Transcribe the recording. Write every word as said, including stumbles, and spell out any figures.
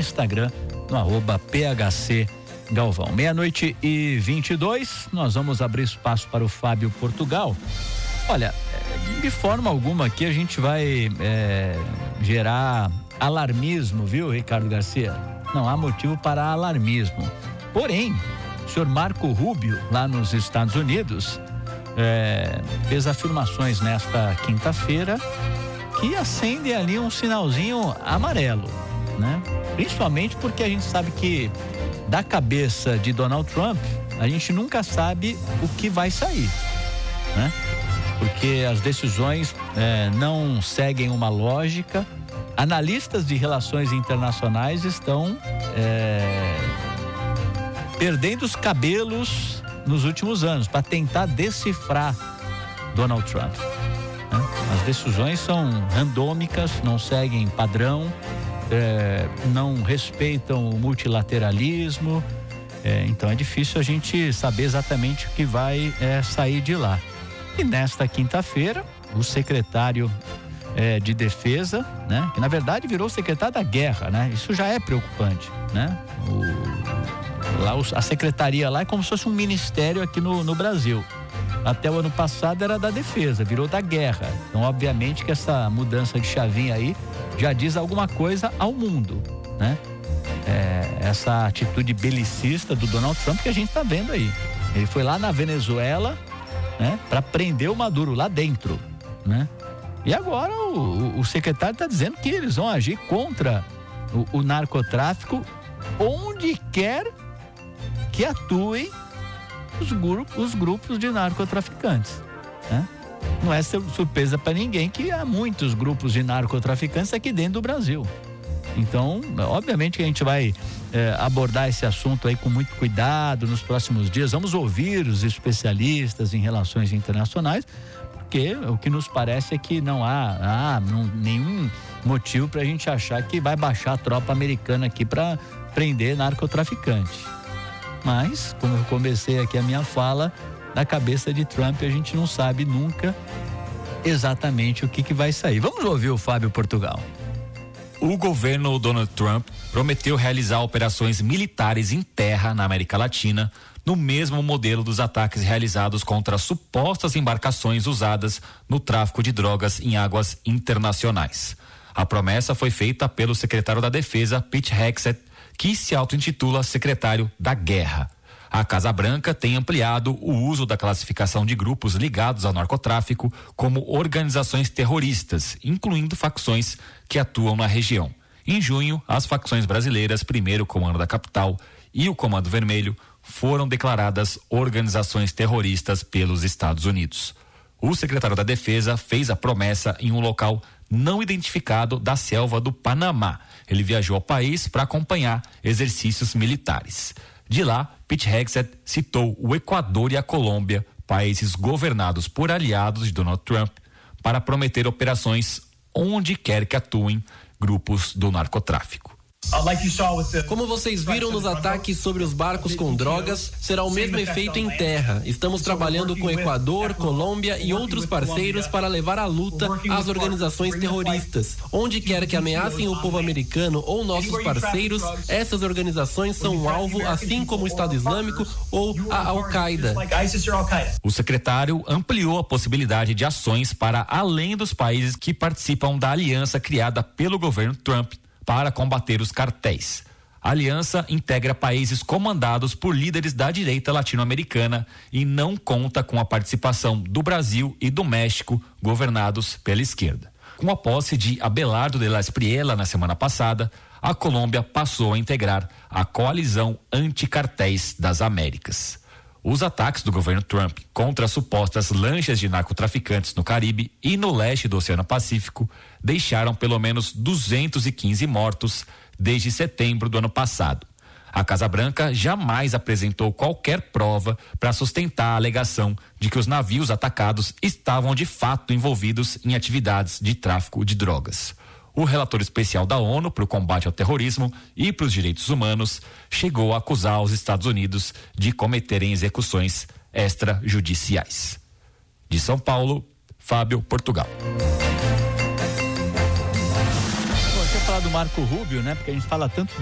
Instagram, no arroba P H C Galvão. Meia-noite e vinte e dois, nós vamos abrir espaço para o Fábio Portugal. Olha, de forma alguma aqui a gente vai é, gerar alarmismo, viu, Ricardo Garcia? Não há motivo para alarmismo. Porém, o senhor Marco Rubio, lá nos Estados Unidos, é, fez afirmações nesta quinta-feira que acendem ali um sinalzinho amarelo, né? Principalmente porque a gente sabe que da cabeça de Donald Trump, a gente nunca sabe o que vai sair, né? Porque as decisões é, não seguem uma lógica. Analistas de relações internacionais estão é, perdendo os cabelos nos últimos anos para tentar decifrar Donald Trump, né? As decisões são randômicas, não seguem padrão, é, não respeitam o multilateralismo, é, então é difícil a gente saber exatamente o que vai é, sair de lá. E nesta quinta-feira, o secretário é, de Defesa, né, que na verdade virou secretário da Guerra, né? Isso já é preocupante, né? O, lá, a secretaria lá é como se fosse um ministério aqui no, no Brasil. Até o ano passado era da Defesa, virou da Guerra. Então, obviamente que essa mudança de chavinha aí já diz alguma coisa ao mundo, né? É, essa atitude belicista do Donald Trump que a gente está vendo aí. Ele foi lá na Venezuela, né, para prender o Maduro lá dentro, né? E agora o, o secretário está dizendo que eles vão agir contra o, o narcotráfico onde quer que atuem os grupos, os grupos de narcotraficantes, né? Não é surpresa para ninguém que há muitos grupos de narcotraficantes aqui dentro do Brasil. Então, obviamente que a gente vai é, abordar esse assunto aí com muito cuidado nos próximos dias. Vamos ouvir os especialistas em relações internacionais, porque o que nos parece é que não há, há não, nenhum motivo para a gente achar que vai baixar a tropa americana aqui para prender narcotraficante. Mas, como eu comecei aqui a minha fala, na cabeça de Trump a gente não sabe nunca exatamente o que, que vai sair. Vamos ouvir o Fábio Portugal. O governo Donald Trump prometeu realizar operações militares em terra na América Latina, no mesmo modelo dos ataques realizados contra supostas embarcações usadas no tráfico de drogas em águas internacionais. A promessa foi feita pelo secretário da Defesa, Pete Hegseth, que se auto-intitula secretário da Guerra. A Casa Branca tem ampliado o uso da classificação de grupos ligados ao narcotráfico como organizações terroristas, incluindo facções que atuam na região. Em junho, as facções brasileiras, primeiro Comando da Capital e o Comando Vermelho, foram declaradas organizações terroristas pelos Estados Unidos. O secretário da Defesa fez a promessa em um local não identificado da selva do Panamá. Ele viajou ao país para acompanhar exercícios militares. De lá, Pete Hegseth citou o Equador e a Colômbia, países governados por aliados de Donald Trump, para prometer operações onde quer que atuem grupos do narcotráfico. Como vocês viram nos ataques sobre os barcos com drogas, será o mesmo efeito em terra. Estamos trabalhando com Equador, Colômbia e outros parceiros para levar a luta às organizações terroristas. Onde quer que ameacem o povo americano ou nossos parceiros, essas organizações são um alvo, assim como o Estado Islâmico ou a Al-Qaeda. O secretário ampliou a possibilidade de ações para além dos países que participam da aliança criada pelo governo Trump para combater os cartéis. A aliança integra países comandados por líderes da direita latino-americana e não conta com a participação do Brasil e do México, governados pela esquerda. Com a posse de Abelardo de la Espriella na semana passada, a Colômbia passou a integrar a coalizão anticartéis das Américas. Os ataques do governo Trump contra supostas lanchas de narcotraficantes no Caribe e no leste do Oceano Pacífico deixaram pelo menos duzentos e quinze mortos desde setembro do ano passado. A Casa Branca jamais apresentou qualquer prova para sustentar a alegação de que os navios atacados estavam de fato envolvidos em atividades de tráfico de drogas. O relator especial da ONU para o combate ao terrorismo e para os direitos humanos chegou a acusar os Estados Unidos de cometerem execuções extrajudiciais. De São Paulo, Fábio Portugal. Bom, deixa eu falar do Marco Rubio, né? Porque a gente fala tanto